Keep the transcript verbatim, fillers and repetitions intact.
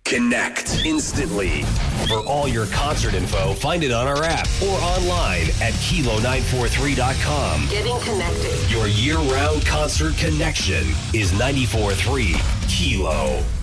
Connect instantly. For all your concert info, find it on our app or online at kilo nine four three dot com. Getting connected. Your year-round concert connection is ninety-four point three Kilo.